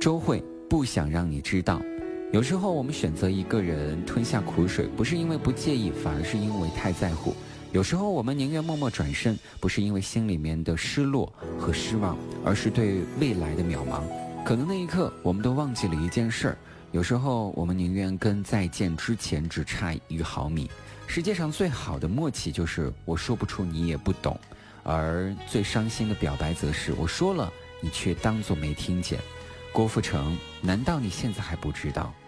周慧，不想让你知道。有时候我们选择一个人吞下苦水，不是因为不介意，反而是因为太在乎。有时候我们宁愿默默转身，不是因为心里面的失落和失望，而是对未来的渺茫。可能那一刻我们都忘记了一件事儿，有时候我们宁愿跟再见之前只差1毫米。世界上最好的默契就是我说不出你也不懂，而最伤心的表白则是我说了你却当作没听见。郭富城，难道你现在还不知道，